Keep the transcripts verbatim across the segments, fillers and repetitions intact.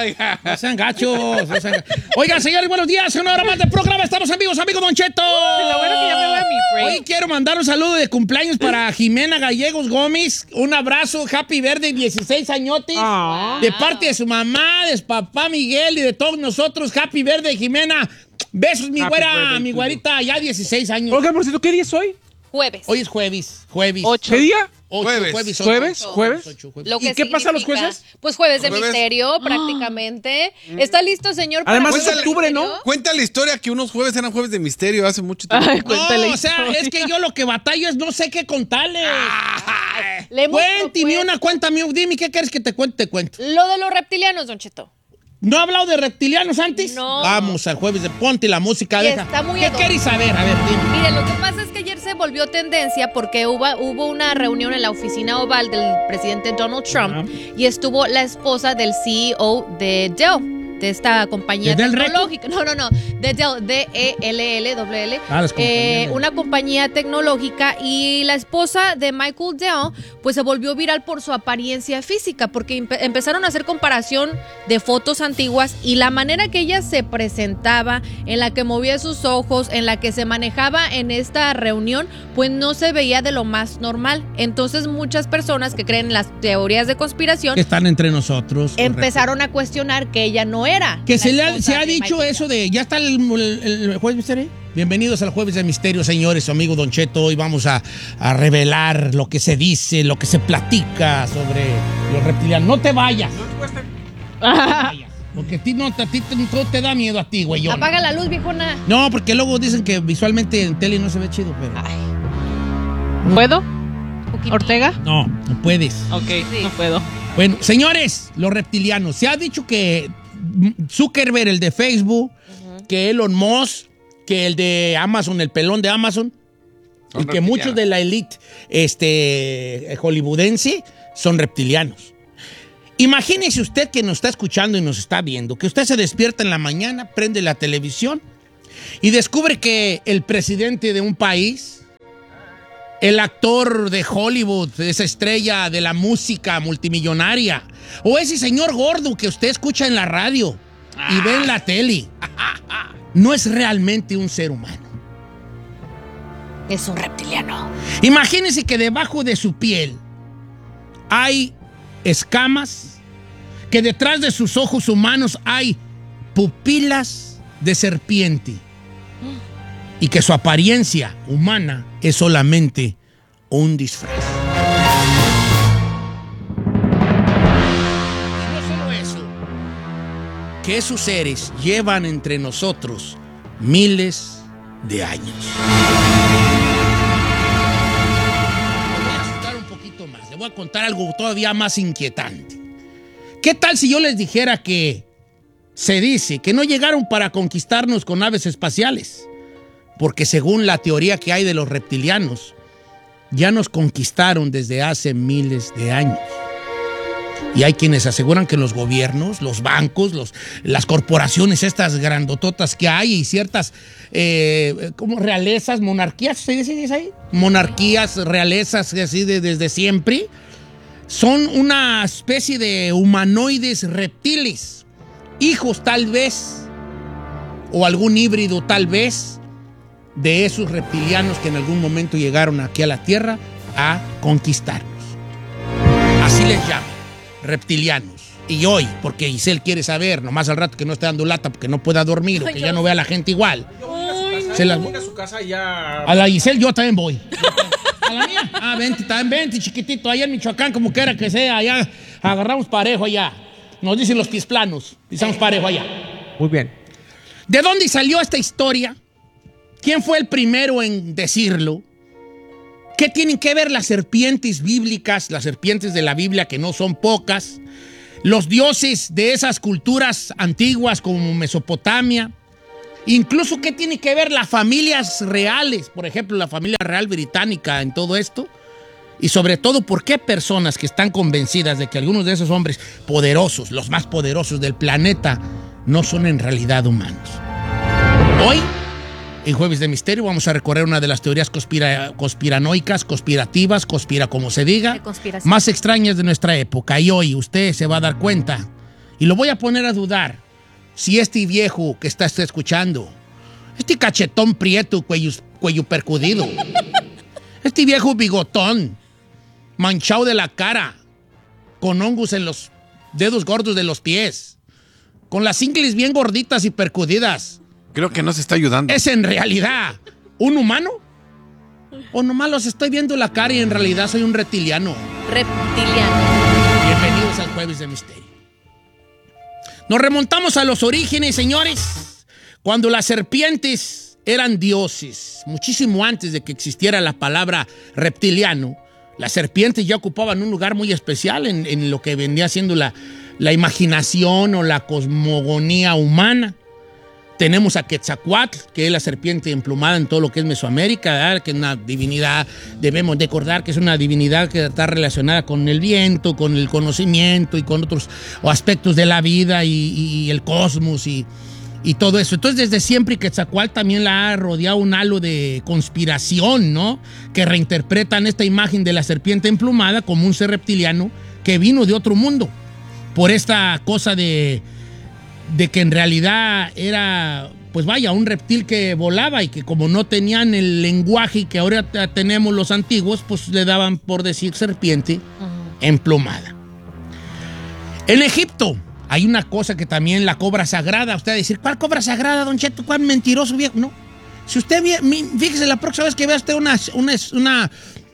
diga. No sean gachos. No sean gachos. Oigan, señores, buenos días. Una hora más del programa. Estamos amigos, amigo Don Cheto. Lo bueno que ya me voy a mi break. Hoy quiero mandar un saludo de cumpleaños para Jimena Gallegos Gómez. Un abrazo, happy birthday, dieciséis añotes. Oh. De parte de su mamá, de su papá Miguel y de todos nosotros. Happy birthday, Jimena. Besos, mi Happy güera, birthday mi to güerita, ya dieciséis años. Oiga, por cierto, ¿qué día es hoy? Jueves. Hoy es jueves, jueves. Ocho. ¿Qué día? Ocho, Jueves. jueves, ocho. ¿Jueves? ¿Jueves? Ocho, jueves. Lo ¿Y que qué pasa los significa, jueves? Pues jueves de Jueves. misterio, prácticamente. ¿Está listo, señor? para Además, jueves es de octubre, ¿no? misterio? Cuenta la historia que unos jueves eran jueves de misterio hace mucho tiempo. Ay, No, cuéntale. o sea, es que yo lo que batallo es no sé qué contarles. Le hemos Cuéntame propuesto- una, cuéntame, dime qué quieres que te cuente, te cuento. Lo de los reptilianos, Don Cheto. ¿No ha hablado de reptilianos antes? No. Vamos al jueves de ponte la música, Y deja. está muy ¿Qué ad hoc. quieres saber? A ver, dime. Miren, lo que pasa es que ayer se volvió tendencia porque hubo, hubo una reunión en la oficina oval del presidente Donald Trump y estuvo la esposa del C E O de Dell, de esta compañía ¿De Dell tecnológica. No, no, no, de Dell, D E L L, doble L. Ah, las Eh, compañías. una compañía tecnológica, y la esposa de Michael Dell pues se volvió viral por su apariencia física porque empe- empezaron a hacer comparación de fotos antiguas y la manera que ella se presentaba, en la que movía sus ojos, en la que se manejaba en esta reunión, pues no se veía de lo más normal. Entonces muchas personas que creen en las teorías de conspiración Que están entre nosotros. empezaron a cuestionar que ella no era Que la se, le ha, esposa se ha de dicho Michael eso de. ¿Ya está el, el- el jueves de misterio? Bienvenidos al jueves de misterio, señores. Su amigo Don Cheto. Hoy vamos a, a revelar lo que se dice, lo que se platica sobre los reptilianos. No te vayas. No te vayas. Porque a ti no, a ti te, no te da miedo a ti, güey. Apaga la luz, viejona. No, porque luego dicen que visualmente en tele no se ve chido, pero. Ay, ¿Puedo? poquito. ¿Ortega? No, no puedes. Ok, Sí. no puedo. Bueno, señores, los reptilianos. Se ha dicho que Zuckerberg, el de Facebook, que Elon Musk, que el de Amazon, el pelón de Amazon, Son y que muchos reptilianos. de la elite este, hollywoodense son reptilianos. Imagínese usted que nos está escuchando y nos está viendo, que usted se despierta en la mañana, prende la televisión y descubre que el presidente de un país, el actor de Hollywood, esa estrella de la música multimillonaria, o ese señor gordo que usted escucha en la radio y ve en la tele, no es realmente un ser humano. Es un reptiliano. Imagínese que debajo de su piel hay escamas, que detrás de sus ojos humanos hay pupilas de serpiente y que su apariencia humana es solamente un disfraz. Y no solo eso, que esos seres llevan entre nosotros miles de años. Le voy a asustar un poquito más, le voy a contar algo todavía más inquietante. ¿Qué tal si yo les dijera que se dice que no llegaron para conquistarnos con naves espaciales? Porque según la teoría que hay de los reptilianos, ya nos conquistaron desde hace miles de años. Y hay quienes aseguran que los gobiernos, los bancos, los, las corporaciones estas grandototas que hay y ciertas eh, como realezas, monarquías, ¿se dice ahí? Monarquías, realezas así de, desde siempre, son una especie de humanoides reptiles, hijos tal vez, o algún híbrido tal vez, de esos reptilianos que en algún momento llegaron aquí a la Tierra a conquistarnos. Así les llaman, reptilianos. Y hoy, porque Giselle quiere saber, nomás al rato que no esté dando lata porque no pueda dormir o que ya no vea a la gente igual. Se las voy- a su casa ya. A la Giselle yo también voy. ¿A la mía? Ah, vente, también vente, chiquitito. Allá en Michoacán, como quiera que sea, allá agarramos parejo allá. Nos dicen los pies planos, pisamos parejo allá. Muy bien. ¿De dónde salió esta historia? ¿Quién fue el primero en decirlo? ¿Qué tienen que ver las serpientes bíblicas, las serpientes de la Biblia, que no son pocas? Los dioses de esas culturas antiguas como Mesopotamia. Incluso, ¿qué tiene que ver las familias reales? Por ejemplo, la familia real británica en todo esto. Y sobre todo, ¿por qué personas que están convencidas de que algunos de esos hombres poderosos, los más poderosos del planeta, no son en realidad humanos? Hoy, en Jueves de Misterio, vamos a recorrer una de las teorías conspira- conspiranoicas, conspirativas, conspira como se diga, De conspiración. más extrañas de nuestra época. Y hoy usted se va a dar cuenta Y lo voy a poner a dudar. Si este viejo que está, está escuchando, este cachetón prieto, cuello, cuello percudido, este viejo bigotón, manchado de la cara, con hongos en los dedos gordos de los pies, con las ingles bien gorditas y percudidas, Creo que no se está ayudando. ¿es en realidad un humano? ¿O nomás los estoy viendo la cara y en realidad soy un reptiliano? Reptiliano. Bienvenidos al Jueves de Misterio. Nos remontamos a los orígenes, señores, cuando las serpientes eran dioses, muchísimo antes de que existiera la palabra reptiliano. Las serpientes ya ocupaban un lugar muy especial en, en lo que venía siendo la, la imaginación o la cosmogonía humana. Tenemos a Quetzalcóatl, que es la serpiente emplumada en todo lo que es Mesoamérica, ¿verdad? Que es una divinidad, debemos recordar que es una divinidad que está relacionada con el viento, con el conocimiento y con otros aspectos de la vida y, y el cosmos y, y todo eso. Entonces, desde siempre Quetzalcóatl también la ha rodeado un halo de conspiración, ¿no? Que reinterpretan esta imagen de la serpiente emplumada como un ser reptiliano que vino de otro mundo por esta cosa de... de que en realidad era, pues vaya, un reptil que volaba y que como no tenían el lenguaje que ahora tenemos los antiguos, pues le daban por decir serpiente uh-huh. emplumada. En Egipto hay una cosa que también la cobra sagrada. Usted va a decir, ¿cuál cobra sagrada, don Cheto? ¿Cuál mentiroso viejo? No. Si usted ve, fíjese la próxima vez que vea usted una... una, una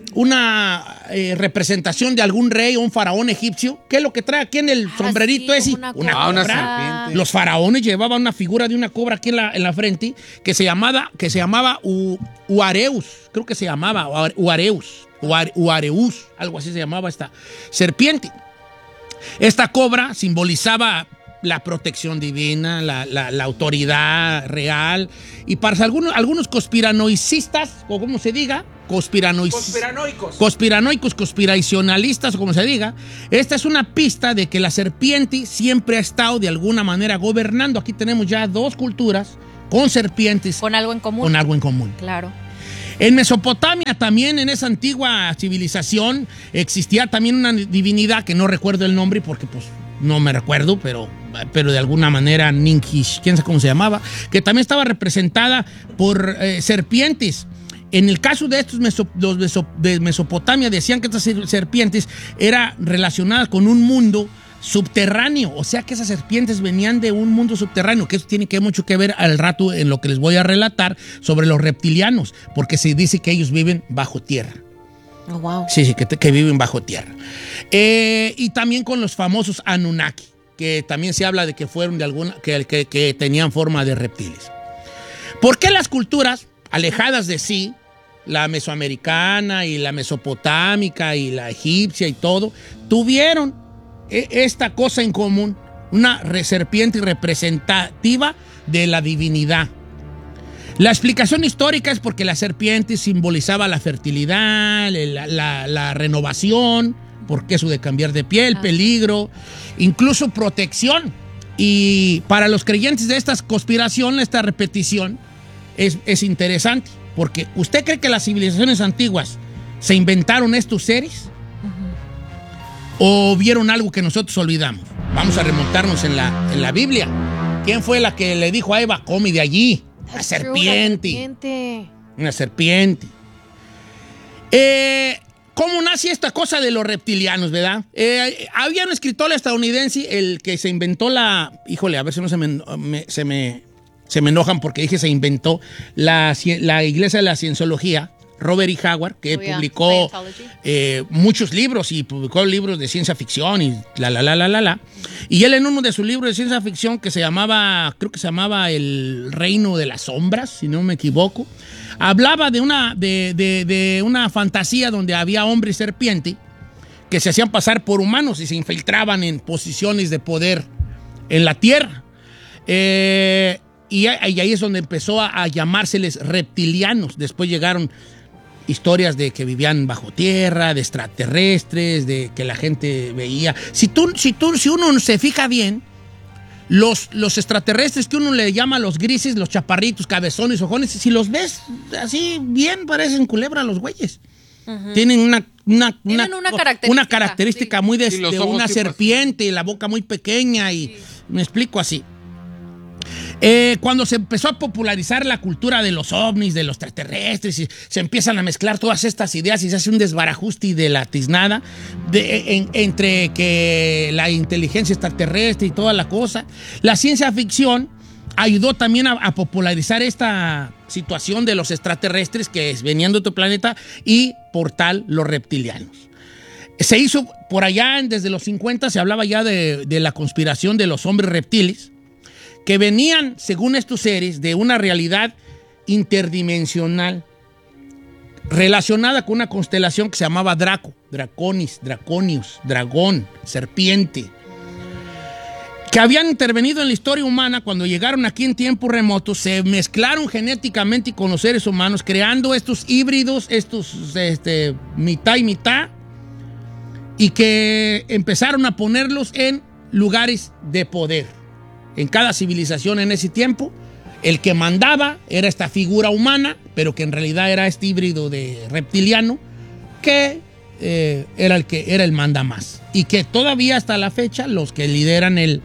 una eh, representación de algún rey o un faraón egipcio, ¿qué es lo que trae aquí en el ah, sombrerito sí, ese? Una, una cobra. cobra. Una serpiente. Los faraones llevaban una figura de una cobra aquí en la, en la frente que se llamaba, que se llamaba U, Uareus, creo que se llamaba Uareus, Uare, Uareus, algo así se llamaba esta serpiente. Esta cobra simbolizaba la protección divina, la, la, la autoridad real, y para algunos, algunos conspiranoicistas, o como se diga, Conspiranoic... Conspiranoicos. Conspiranoicos, conspiracionalistas, o como se diga. Esta es una pista de que la serpiente siempre ha estado de alguna manera gobernando. Aquí tenemos ya dos culturas con serpientes. Con algo en común. Con algo en común. Claro. En Mesopotamia también, en esa antigua civilización, existía también una divinidad que no recuerdo el nombre porque pues no me recuerdo, pero, pero de alguna manera Ninkish, quién sabe cómo se llamaba, que también estaba representada por eh, serpientes. En el caso de estos meso, los meso, de Mesopotamia decían que estas serpientes eran relacionadas con un mundo subterráneo, o sea que esas serpientes venían de un mundo subterráneo, que eso tiene que mucho que ver al rato en lo que les voy a relatar sobre los reptilianos, porque se dice que ellos viven bajo tierra. Oh, wow. Sí, sí, que, que viven bajo tierra. Eh, y también con los famosos Anunnaki, que también se habla de que fueron de alguna, que, que, que tenían forma de reptiles. ¿Por qué las culturas alejadas de sí, la mesoamericana y la mesopotámica y la egipcia y todo, tuvieron esta cosa en común, una serpiente representativa de la divinidad? La explicación histórica es porque la serpiente simbolizaba la fertilidad, la, la, la renovación, porque eso de cambiar de piel, peligro, incluso protección. Y para los creyentes de esta conspiración, esta repetición es, es interesante, porque ¿usted cree que las civilizaciones antiguas se inventaron estos seres? ¿O vieron algo que nosotros olvidamos? Vamos a remontarnos en la, en la Biblia. ¿Quién fue la que le dijo a Eva, come de allí? La serpiente. serpiente. Una serpiente. Eh, ¿Cómo nace esta cosa de los reptilianos, verdad? Eh, había un escritor estadounidense, el que se inventó la... Híjole, a ver si no se me, me, se me, se me enojan porque dije se inventó la, la Iglesia de la Cienciología, Robert E. Howard, que oh, yeah. publicó eh, muchos libros y publicó libros de ciencia ficción y la, la, la, la, la, la. Y él en uno de sus libros de ciencia ficción que se llamaba, creo que se llamaba El Reino de las Sombras, si no me equivoco, hablaba de una, de, de, de una fantasía donde había hombre y serpiente que se hacían pasar por humanos y se infiltraban en posiciones de poder en la Tierra. Eh, y, y ahí es donde empezó a, a llamárseles reptilianos. Después llegaron historias de que vivían bajo tierra, de extraterrestres, de que la gente veía. Si tú, si tú, si uno se fija bien, los, los extraterrestres que uno le llama los grises, los chaparritos, cabezones, ojones, si los ves así bien, parecen culebra los güeyes. Uh-huh. Tienen una, una, Tienen una característica, una característica sí. muy de, Y los de ojos una tipo serpiente y la boca muy pequeña y me explico así. Eh, cuando se empezó a popularizar la cultura de los ovnis, de los extraterrestres, y se empiezan a mezclar todas estas ideas y se hace un desbarajuste de la tiznada de, en, entre que la inteligencia extraterrestre y toda la cosa, la ciencia ficción ayudó también a, a popularizar esta situación de los extraterrestres que venían de otro planeta y por tal los reptilianos. Se hizo por allá desde los cincuenta, se hablaba ya de, de la conspiración de los hombres reptiles, que venían, según estos seres, de una realidad interdimensional relacionada con una constelación que se llamaba Draco, Draconis, Draconius, dragón, serpiente, que habían intervenido en la historia humana cuando llegaron aquí en tiempos remotos, se mezclaron genéticamente con los seres humanos, creando estos híbridos, estos este, mitad y mitad, y que empezaron a ponerlos en lugares de poder. En cada civilización en ese tiempo, el que mandaba era esta figura humana, pero que en realidad era este híbrido de reptiliano, que eh, era el que era el mandamás. Y que todavía hasta la fecha, los que lideran el,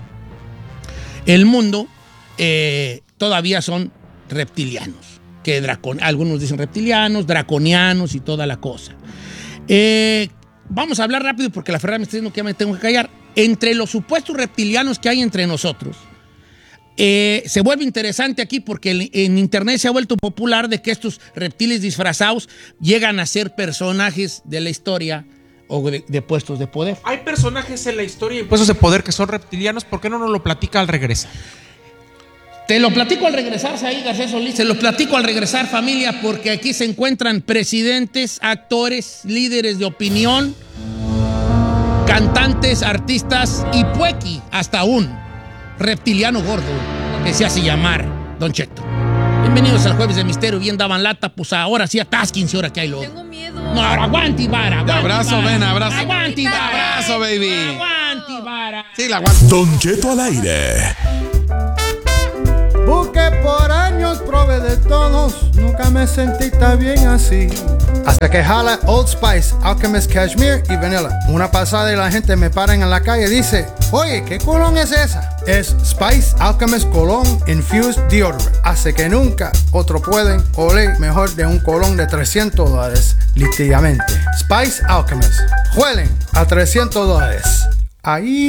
el mundo, eh, todavía son reptilianos. Que dracon, algunos dicen reptilianos, draconianos y toda la cosa. Eh, vamos a hablar rápido porque la Ferrari me está diciendo que ya me tengo que callar. Entre los supuestos reptilianos que hay entre nosotros, Eh, se vuelve interesante aquí porque en, en internet se ha vuelto popular de que estos reptiles disfrazados llegan a ser personajes de la historia o de, de puestos de poder. Hay personajes en la historia y puestos de poder que son reptilianos. ¿Por qué no nos lo platica al regresar? Te lo platico al regresar, Saí García Solís. Se lo platico al regresar, familia, porque aquí se encuentran presidentes, actores, líderes de opinión, cantantes, artistas y puequi, hasta un reptiliano gordo, que se hace llamar Don Cheto. Bienvenidos al Jueves de Misterio. Bien daban lata, pues ahora sí atásquense, ahora que hay lodo. Tengo miedo. No, ahora aguante, vara, aguante. Abrazo, vara. ven, abrazo. Aguante, vara. Abrazo, baby. Aguante, vara. Sí, la aguanto. Don Cheto al aire. Busqué por años, probé de todos, nunca me sentí tan bien así. Hasta que jala Old Spice, Alchemist Cashmere y Vanilla. Una pasada y la gente me paran en la calle y dice, oye, ¿qué colón es esa? Es Spice Alchemist Cologne Infused Deodorant. Hace que nunca otro pueden oler mejor de un colón de trescientos dólares, literalmente. Spice Alchemist. Huelen a trescientos dólares. Ahí...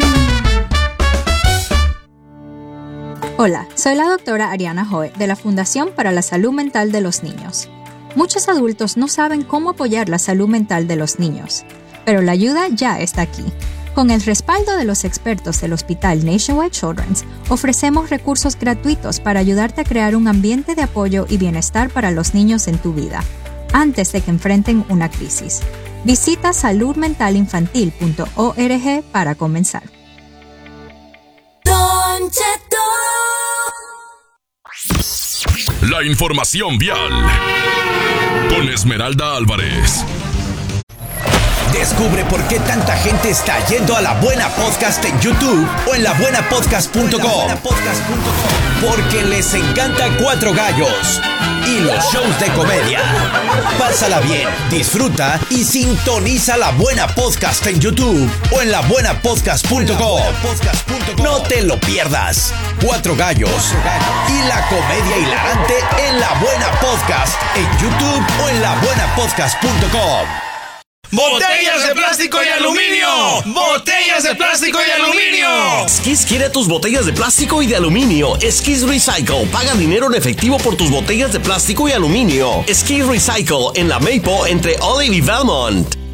Hola, soy la doctora Ariana Joe de la Fundación para la Salud Mental de los Niños. Muchos adultos no saben cómo apoyar la salud mental de los niños, pero la ayuda ya está aquí. Con el respaldo de los expertos del Hospital Nationwide Children's, ofrecemos recursos gratuitos para ayudarte a crear un ambiente de apoyo y bienestar para los niños en tu vida, antes de que enfrenten una crisis. Visita salud mental infantil punto org para comenzar. Don Cheto. La información vial. Con Esmeralda Álvarez. Descubre por qué tanta gente está yendo a La Buena Podcast en YouTube o en la buena podcast punto com. Porque les encanta Cuatro Gallos y los shows de comedia. Pásala bien, disfruta y sintoniza La Buena Podcast en YouTube o en la buena podcast punto com. No te lo pierdas. Cuatro Gallos y la comedia hilarante en La Buena Podcast en YouTube o en la buena podcast punto com. ¡Botellas de plástico y aluminio! ¡Botellas de plástico y aluminio! Skis quiere tus botellas de plástico y de aluminio. Skis Recycle. Paga dinero en efectivo por tus botellas de plástico y aluminio. Skis Recycle en la Maple entre Olive y Valmont.